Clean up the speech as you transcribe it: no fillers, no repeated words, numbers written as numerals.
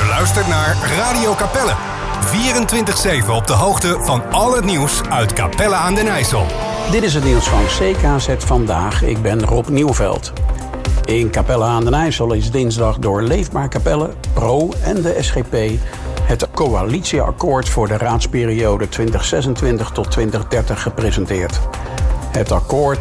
Je luistert naar Radio Capelle. 24/7 op de hoogte van al het nieuws uit Capelle aan den IJssel. Dit is het nieuws van CKZ Vandaag. Ik ben Rob Nieuwveld. In Capelle aan den IJssel is dinsdag door Leefbaar Capelle, Pro en de SGP... het coalitieakkoord voor de raadsperiode 2026 tot 2030 gepresenteerd. Het akkoord